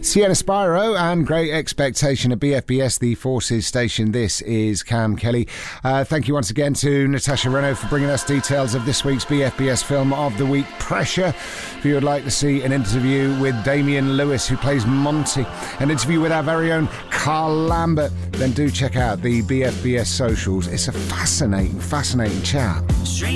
Sienna Spyro and Great Expectation at BFBS, the Forces station. This is Cam Kelly. Thank you once again to Natasha Renaud for bringing us details of this week's BFBS Film of the Week, Pressure. If you would like to see an interview with Damian Lewis, who plays Monty, an interview with our very own Carl Lambert, then do check out the BFBS socials. It's a fascinating chat.